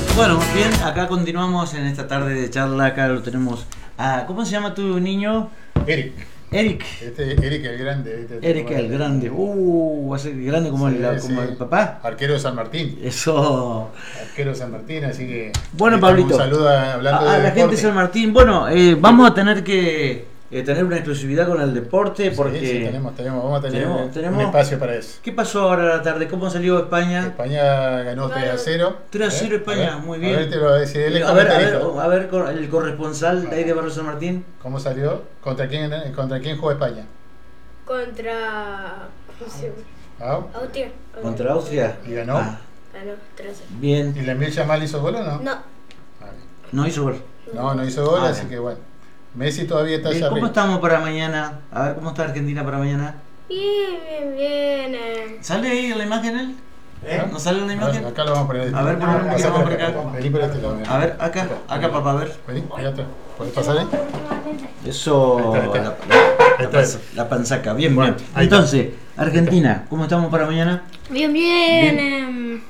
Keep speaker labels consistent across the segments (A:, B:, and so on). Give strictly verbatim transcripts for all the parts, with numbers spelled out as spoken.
A: Bueno, bien, acá continuamos en esta tarde de charla. Acá lo tenemos a... ¿Cómo se llama tu niño?
B: Eric.
A: Eric.
B: Este Eric el Grande. Este,
A: Eric el Grande. Uh, va a ser grande como,
B: sí,
A: el, como
B: sí.
A: el papá.
B: Arquero de San Martín.
A: Eso.
B: Arquero de San Martín, así que...
A: Bueno, Pablito.
B: Un saludo a, hablando
A: a, a
B: de
A: la
B: deporte.
A: gente de San Martín. Bueno, eh, vamos a tener que eh, tener una exclusividad con el deporte porque...
B: Sí, sí, tenemos, tenemos, vamos a tener
A: tenemos, tenemos,
B: un espacio para eso.
A: ¿Qué pasó ahora a la tarde? ¿Cómo salió España?
B: España ganó tres a cero.
A: tres a cero
B: ¿Eh?
A: España,
B: A ver,
A: muy bien.
B: A ver, te lo voy a decir. Él es
A: A ver, a ver,
B: comentarista.
A: a ver, con el corresponsal de ahí de Barrio San Martín.
B: ¿Cómo salió? ¿Contra quién, contra quién jugó España?
C: Contra... ¿Cómo se llama?
B: ¿Ah?
C: Austria.
A: Contra Austria.
B: ¿Y ganó?
A: Ah,
C: Ganó tres a cero.
A: bien.
B: ¿Y Lamine Yamal hizo gol o no?
C: No.
B: Ah, bien.
A: No hizo gol.
B: No, no hizo gol,
A: Ah,
B: así
A: bien.
B: que bueno. Messi todavía está
A: Bien,
B: allá
A: ¿cómo
B: arriba.
A: estamos para mañana? A ver, ¿cómo está Argentina para mañana?
C: Bien, bien, bien. eh.
A: ¿Sale ahí en la imagen él?
B: ¿Eh?
A: ¿No sale en la
B: A
A: imagen?
B: ver, acá lo vamos a poner. de este
A: A ver,
B: lado.
A: ponelo un
B: Pasá
A: poquito
B: por
A: más
B: acá.
A: acá.
B: Vení por este lado. mira.
A: A ver, acá, acá papá, a ver.
B: Vení, ahí atrás. ¿Podés pasar ahí?
A: Eso,
B: Ahí está, ahí
A: la,
B: está.
A: la-
B: Ahí
A: la
B: está.
A: panza- la panzaca, bien,
B: Bueno,
A: bien.
B: ahí está.
A: Entonces, Argentina, ¿cómo estamos para mañana?
C: Bien, bien.
A: Bien.
C: em,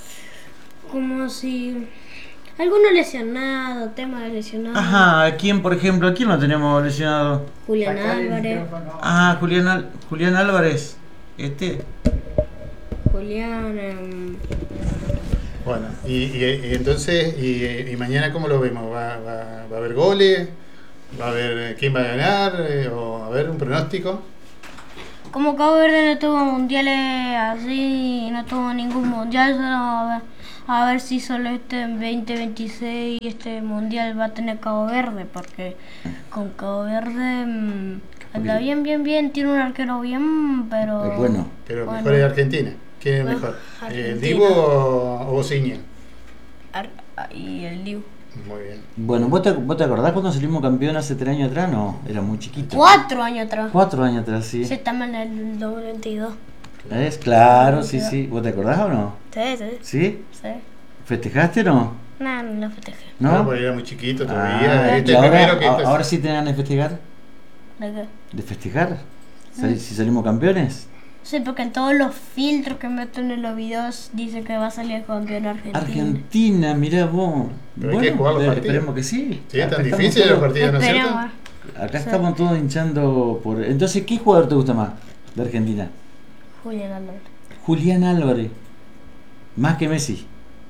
C: como si... Alguno lesionado, tema de lesionado.
A: Ajá, ¿a quién, por ejemplo? ¿A quién lo tenemos lesionado?
C: Julián Álvarez.
A: Ah, Julián, Al- Julián Álvarez. Este.
C: Julián... em,
B: Bueno, y, y, y entonces, y, y mañana cómo lo vemos? ¿Va, va, ¿Va a haber goles? ¿Va a haber eh, quién va a ganar? Eh, ¿O a haber un pronóstico?
C: Como Cabo Verde no tuvo mundiales así, no tuvo ningún mundial, solo a ver, a ver si solo este veinte veintiséis este mundial va a tener Cabo Verde, porque con Cabo Verde mm, anda bien, bien, bien, tiene un arquero bien, pero...
A: Es bueno.
B: Pero
C: Bueno.
B: mejor es Argentina. ¿Quién es
C: Bueno,
B: mejor? ¿El
C: Argentina.
B: Divo o, o Bociña?
C: Ar- y el Diu.
B: Muy bien.
A: Bueno, ¿vos te, ¿vos te acordás cuando salimos campeón hace tres años atrás? No, era muy chiquito.
C: Cuatro años atrás.
A: Cuatro años atrás, sí.
C: Sí, estamos en el dos mil veintidós.
A: ¿Ves? Claro, sí, sí. ¿Vos te acordás o no?
C: Sí, sí,
A: ¿Sí?
C: sí.
A: ¿Festejaste o no?
C: No, no lo festejé.
B: No,
A: ¿No?
B: porque era muy chiquito
A: Ah,
B: todavía. este
A: y
B: es el
A: ahora,
B: primero que
A: a-
B: está-
A: ahora sí te dan de festejar.
C: ¿De qué?
A: ¿De festejar? Sali- Si salimos campeones.
C: Sí, porque en todos los filtros que meten en los videos dice que va a salir campeón Argentina.
A: Argentina, mirá vos.
B: Pero hay que jugar los
A: eh,
B: partidos.
A: esperemos que sí.
B: Sí, es
A: Acá
B: tan
A: estamos
B: difícil los
A: todos-
B: partidos, ¿no es cierto?
C: Esperemos.
A: Acá
C: Sí.
A: estamos todos hinchando por... Entonces, ¿qué jugador te gusta más de Argentina?
C: Julián Álvarez.
A: Julián Álvarez. Más que Messi.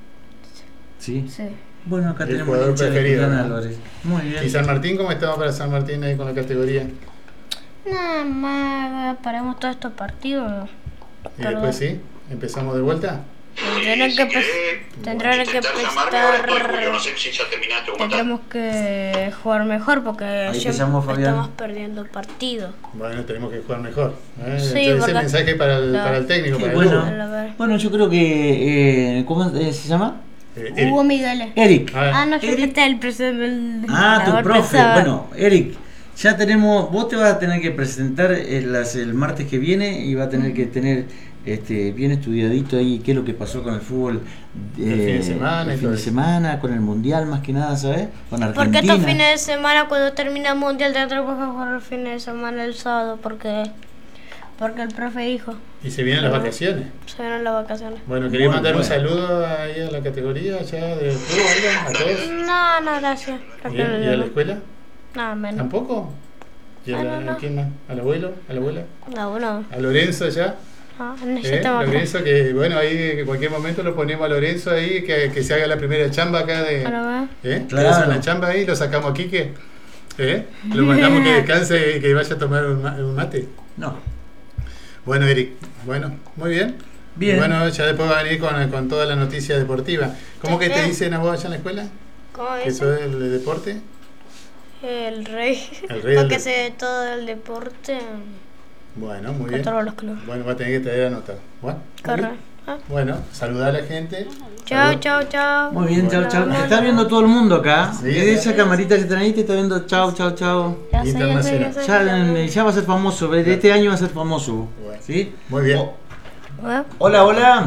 A: ¿Sí?
C: Sí.
A: Bueno, acá
B: El
A: tenemos
B: jugador
A: el hincha de
B: preferido,
A: Julián
B: ¿no?
A: Álvarez. Muy bien.
B: ¿Y San Martín cómo estamos para San Martín ahí con la categoría?
C: Nada más, paremos todos estos partidos.
B: Y después sí, empezamos de vuelta.
C: Tendrán que, pe- tendrán que prestar.
D: No sé si ya terminaste o cómo está.
C: Tendremos que jugar mejor porque
A: Ahí te
C: siempre
A: llamo, Fabián.
C: estamos perdiendo partidos.
B: Bueno, tenemos que jugar mejor. ¿eh?
C: Sí,
B: Entonces, ese
C: porque-
B: mensaje para el,
C: No.
B: para el técnico,
A: Sí,
B: para el
A: bueno.
B: Hugo.
C: A ver.
A: Bueno, yo creo que... eh, ¿Cómo eh, se llama?
B: Eh, Eric.
C: Hugo Migueles.
A: Eric.
B: Ah,
C: Ah, no, yo
A: Eric.
C: que está el presidente del.
A: Ah, tu
C: entrenador
A: profe.
C: pensaba.
A: Bueno, Eric, ya tenemos, vos te vas a tener que presentar el, las- el martes que viene y va a tener que tener este, bien estudiadito ahí qué es lo que pasó con el fútbol
B: El fin de semana
A: el
B: y
A: fin
B: todo
A: de
B: eso.
A: semana, con el mundial más que nada, ¿sabes? Con
C: Porque
A: Argentina.
C: estos fines de semana, cuando termina el mundial, tendremos que jugar el fin de semana el sábado. Porque. Porque el profe dijo.
B: Y se vienen las vacaciones.
C: Se vienen las vacaciones.
B: Bueno, quería
A: Muy
B: mandar un
A: bueno.
B: saludo ahí a la categoría ya del club, algo, a todos.
C: No, no, gracias.
B: ¿Y, y a la escuela?
C: Nada menos.
B: ¿Tampoco? ¿Y a,
C: Ah,
B: la,
C: no, no.
B: quién más? ¿Al abuelo? ¿A la abuela?
C: No, bueno.
B: ¿A Lorenzo ya?
C: No, en
B: ¿Eh?
C: ese tema.
B: Lorenzo, que bueno, ahí en cualquier momento lo ponemos a Lorenzo ahí, que, que se haga la primera chamba acá de...
C: A lo mejor.
B: ¿Eh?
A: Claro.
B: Le hacen la chamba ahí, lo sacamos aquí, que ¿eh? Lo mandamos que descanse y que vaya a tomar un, ma- un mate.
A: No.
B: Bueno, Eric, bueno, muy bien.
A: Bien.
B: Y bueno, ya después va a venir con, con toda la noticia deportiva. ¿Cómo que te
C: Bien.
B: dicen a vos allá en la escuela?
C: ¿Cómo
B: ¿Que
C: es?
B: sos el deporte?
C: El rey.
B: El rey del
C: Porque
B: de-
C: sé todo el deporte.
B: Bueno, muy
C: Con
B: bien.
C: todos los clubes.
B: Bueno, va a tener que traer a nota. Bueno, muy bien.
C: Corre. Ah.
B: Bueno, saludar a la gente.
C: Chao,
B: Salud.
C: chao, chao.
A: Muy bien, chao,
C: Hola,
A: chao. Te
C: hola.
A: está viendo todo el mundo acá.
B: Sí.
A: Desde esa camarita que están ahí te está viendo chao, chao, chao.
C: Ya sé, ya sé, ya
B: Internacional.
C: sé.
A: Ya, eh, ya va a ser famoso, de este año va a ser famoso.
B: Bueno.
A: ¿Sí?
B: Muy bien.
A: Oh,
C: Bueno,
A: Hola, hola.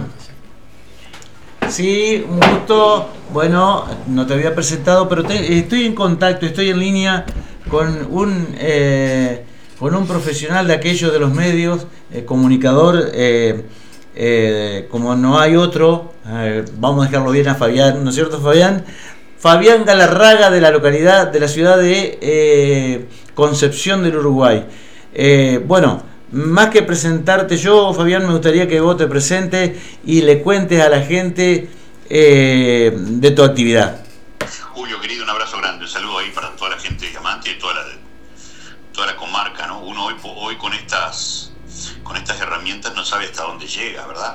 A: Sí, un gusto. Bueno, no te había presentado, pero te- estoy en contacto, estoy en línea con un eh, con un profesional de aquellos de los medios, eh, comunicador, eh, eh, como no hay otro, eh, vamos a dejarlo bien a Fabián, ¿no es cierto, Fabián? Fabián Galarraga, de la localidad, de la ciudad de eh, Concepción del Uruguay. Eh, bueno, más que presentarte yo, Fabián, me gustaría que vos te presentes y le cuentes a la gente eh, de tu actividad.
D: Julio, querido, un abrazo grande, un saludo ahí para toda la gente de Diamante y toda la, toda la comarca, ¿no? Uno hoy, hoy con estas con estas herramientas no sabe hasta dónde llega, ¿verdad?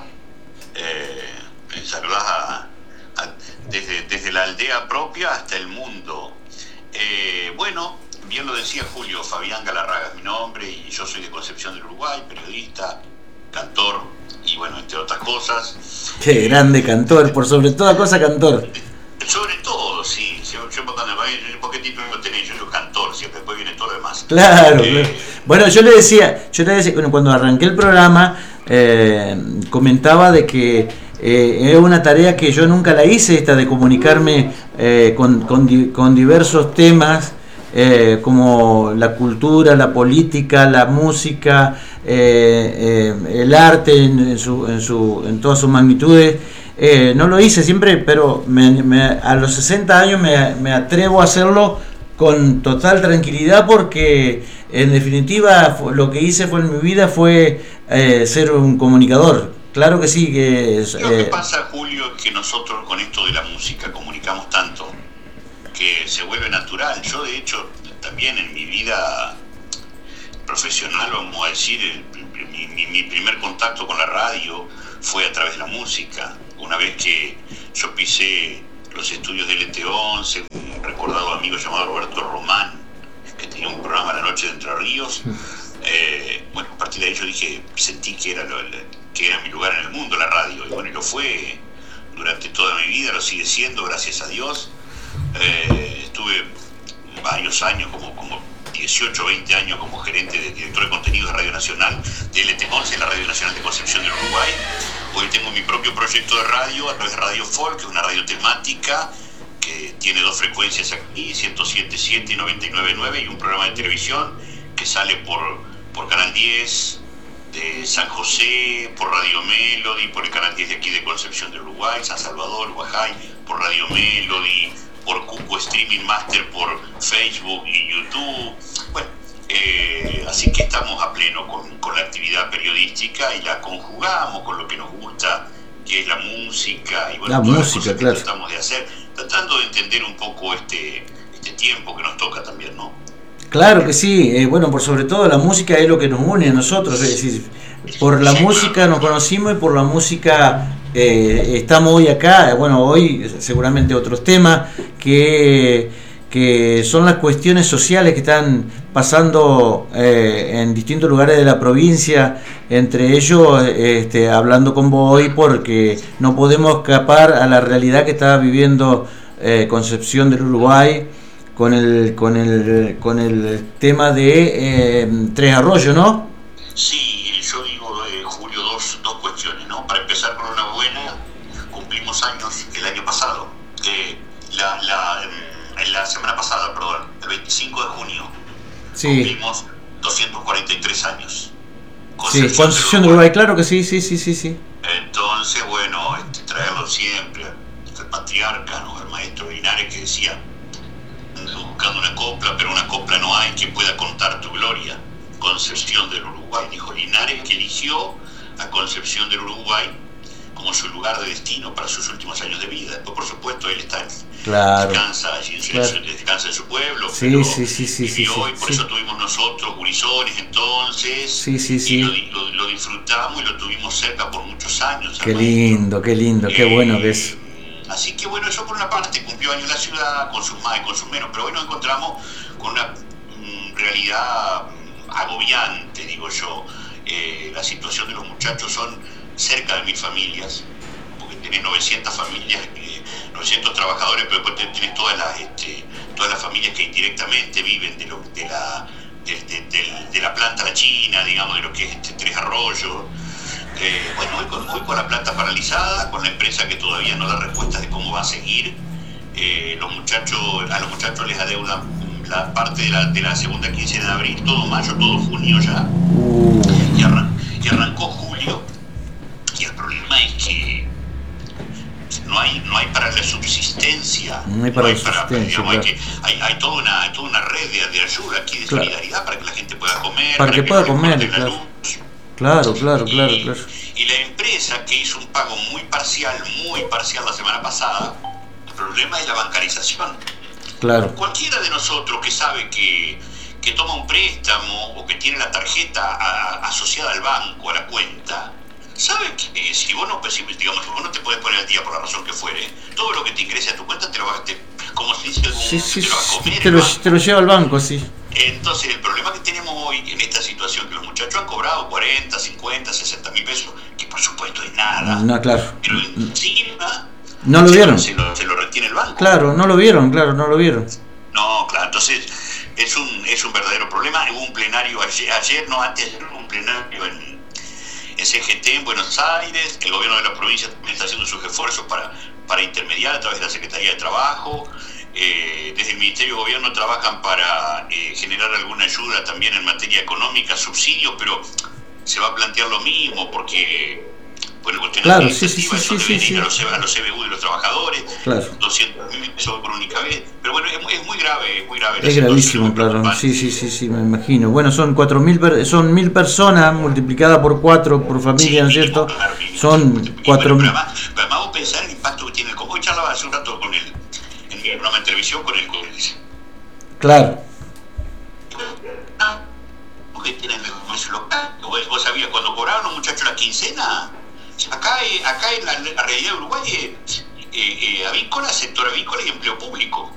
D: Eh, saludás a, a, desde, desde la aldea propia hasta el mundo. Eh, bueno, bien lo decía Julio, Fabián Galarraga es mi nombre y yo soy de Concepción del Uruguay, periodista, cantor y bueno, entre otras cosas.
A: Qué grande cantor, por sobre toda cosa cantor.
D: Sobre todo, sí. Yo, yo cuando me ¿por qué título lo tenés? Yo soy cantor, siempre después viene todo lo demás.
A: Claro,
D: eh,
A: claro. Bueno, yo le decía, yo le decía, bueno, cuando arranqué el programa, eh, comentaba de que eh, es una tarea que yo nunca la hice, esta de comunicarme eh, con, con, con diversos temas, eh, como la cultura, la política, la música, eh, eh, el arte en, en, su, en, su, en todas sus magnitudes. Eh, no lo hice siempre, pero me, me, a los sesenta años me, me atrevo a hacerlo con total tranquilidad, porque en definitiva lo que hice fue en mi vida fue eh, ser un comunicador. Claro que sí. Que es,
D: lo que
A: eh,
D: pasa, Julio, es que nosotros con esto de la música comunicamos tanto que se vuelve natural. Yo, de hecho, también en mi vida profesional, vamos a decir, el, mi, mi, mi primer contacto con la radio fue a través de la música. Una vez que yo pisé los estudios de L T once, un recordado amigo llamado Roberto Román, que tenía un programa a la noche de Entre Ríos, eh, bueno, a partir de ahí yo dije, sentí que era, lo, que era mi lugar en el mundo, la radio, y bueno, y lo fue durante toda mi vida, lo sigue siendo, gracias a Dios. Eh, estuve varios años, como, como dieciocho o veinte años como gerente de director de contenido de Radio Nacional, de L T once, la Radio Nacional de Concepción del Uruguay. Hoy tengo mi propio proyecto de radio a través de Radio Folk, que es una radio temática que tiene dos frecuencias aquí, ciento siete punto siete y noventa y nueve punto nueve, y un programa de televisión que sale por, por Canal diez de San José, por Radio Melody, por el Canal diez de aquí de Concepción del Uruguay, San Salvador, Guajay, por Radio Melody, por Cuco Streaming Master, por Facebook y YouTube. Bueno, eh, así que estamos a pleno con, con la actividad periodística y la conjugamos con lo que nos gusta, que es la música y bueno,
A: la
D: todas
A: música,
D: las cosas que
A: claro.
D: tratamos de hacer, tratando de entender un poco este, este tiempo que nos toca también, ¿no?
A: Claro que sí, eh, bueno, por sobre todo la música es lo que nos une a nosotros, es decir, por la
D: Sí,
A: música
D: claro.
A: nos conocimos y por la música eh, estamos hoy acá. Bueno, hoy seguramente otros temas que, que son las cuestiones sociales que están pasando eh, en distintos lugares de la provincia, entre ellos este, hablando con vos hoy, porque no podemos escapar a la realidad que está viviendo eh, Concepción del Uruguay con el con el con el tema de eh, Tres Arroyos, ¿no?
D: Sí, yo digo, eh, Julio, dos, dos cuestiones, ¿no? Para empezar con una buena, cumplimos años el año pasado, eh, la, la, eh, la semana pasada, perdón, el veinticinco de junio,
A: Sí.
D: cumplimos doscientos cuarenta y tres años.
A: Sí, Concepción del Uruguay, claro que sí, sí, sí, sí, sí.
D: Entonces, bueno, este, traerlo siempre, el patriarca, ¿no? El maestro Linares, que decía, buscando una copla, pero una copla no hay que pueda contar tu gloria. Concepción del Uruguay, dijo Linares, que eligió a Concepción del Uruguay como su lugar de destino para sus últimos años de vida. Después, por supuesto, él está
A: Claro.
D: descansa, allí en su,
A: Claro.
D: descansa en su pueblo,
A: Sí,
D: pero
A: sí, sí, sí, sí,
D: vivió
A: sí,
D: y por
A: sí.
D: eso tuvimos nosotros gurizones entonces,
A: Sí, sí,
D: y
A: sí.
D: lo, lo, lo disfrutamos y lo tuvimos cerca por muchos años.
A: Qué
D: al
A: lindo, qué lindo, qué
D: Eh,
A: bueno que es.
D: Así que bueno, eso por una parte, cumplió años la ciudad con sus más y con sus menos, pero hoy nos encontramos con una mm, realidad mm, agobiante, digo yo. Eh, la situación de los muchachos son cerca de mil familias, porque tenés novecientas familias, eh, novecientos trabajadores, pero después tenés todas las, este, todas las familias que indirectamente viven de, lo, de, la, de, de, de, de la planta La China, digamos, de lo que es este, Tres Arroyos. Eh, bueno, hoy con, hoy con la planta paralizada, con la empresa que todavía no da respuestas de cómo va a seguir, eh, los muchachos, a los muchachos les adeudan la parte de la, de la segunda quincena de abril, todo mayo, todo junio ya, y, arran, y arrancó julio, y, problema es que no hay no hay para la subsistencia.
A: No hay para
D: no
A: la subsistencia,
D: digamos,
A: claro.
D: hay, que, hay, hay toda una hay toda una red de, de ayuda aquí, de
A: Claro.
D: solidaridad para que la gente pueda comer,
A: Para que pueda
D: no le
A: comer,
D: corten la
A: claro.
D: luz.
A: Claro, claro, claro,
D: Y,
A: claro.
D: y la empresa que hizo un pago muy parcial, muy parcial la semana pasada, el problema es la bancarización.
A: Claro.
D: Cualquiera de nosotros que sabe que, que toma un préstamo o que tiene la tarjeta a, asociada al banco, a la cuenta, sabe que si vos no percibes, digamos, si vos no te puedes poner al día por la razón que fuere, todo lo que te ingrese a tu cuenta te lo va a, te, como se dice,
A: Sí, sí,
D: te lo va a
A: sí,
D: comer.
A: te
D: el
A: lo,
D: banco.
A: te lo lleva al banco, sí.
D: Entonces, el problema que tenemos hoy en esta situación, que los muchachos han cobrado cuarenta, cincuenta, sesenta mil pesos, que por supuesto es nada,
A: No, claro.
D: pero encima
A: No lo
D: se
A: vieron.
D: Se lo, se lo retiene el banco.
A: Claro, no lo vieron, claro, no lo vieron.
D: No, claro, entonces es un es un verdadero problema. Hubo un plenario ayer, ayer no, antes de ayer, hubo un plenario en, en C G T en Buenos Aires. El gobierno de la provincia también está haciendo sus esfuerzos para, para intermediar a través de la Secretaría de Trabajo. Eh, desde el Ministerio de Gobierno trabajan para eh, generar alguna ayuda también en materia económica, subsidios, pero se va a plantear lo mismo porque, bueno, cuestión
A: Claro, sí, sí,
D: administrativa,
A: sí,
D: eso
A: sí,
D: deben
A: sí,
D: ir
A: sí.
D: a los, C- a los C B U de los trabajadores,
A: Claro.
D: doscientos mil pesos por única vez, pero bueno, es, muy- es muy grave, es muy grave. la
A: Es
D: situación,
A: gravísimo,
D: muy
A: claro.
D: preocupante.
A: Sí, sí, sí, sí, me imagino. Bueno, son cuatro mil, per- son mil personas multiplicadas por cuatro por familia, ¿no es
D: Sí,
A: cierto?
D: claro, mínimo.
A: Son
D: Y
A: cuatro
D: bueno,
A: mil.
D: pero además, pero además vos pensar el impacto que tiene el Hoy charlaba hace un rato con él, en mi programa de televisión, con el, con el
A: Claro,
D: que tiene el comercio local. Vos, vos sabías, cuando cobraban los muchachos la quincena, acá, eh, acá en la, la realidad de Uruguay, eh, eh, eh, avícola, sector avícola y empleo público.